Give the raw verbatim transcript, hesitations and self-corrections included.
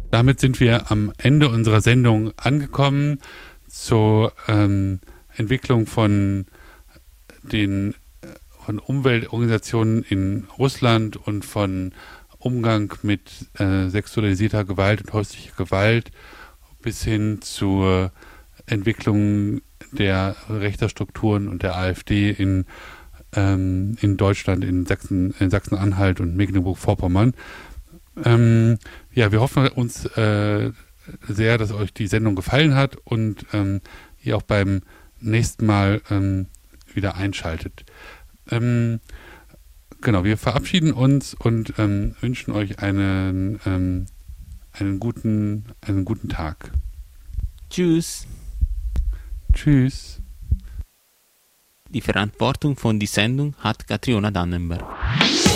Damit sind wir am Ende unserer Sendung angekommen zur ähm, Entwicklung von den von Umweltorganisationen in Russland und von Umgang mit äh, sexualisierter Gewalt und häuslicher Gewalt bis hin zur Entwicklung der Richterstrukturen und der AfD in, ähm, in Deutschland, in Sachsen, in Sachsen-Anhalt und Mecklenburg-Vorpommern. Ähm, ja, wir hoffen uns äh, sehr, dass euch die Sendung gefallen hat und ähm, ihr auch beim nächsten Mal ähm, wieder einschaltet. Ähm, genau, wir verabschieden uns und ähm, wünschen euch einen, ähm, einen guten, einen guten Tag. Tschüss. Tschüss. Die Verantwortung von die Sendung hat Katriona Dannenberg.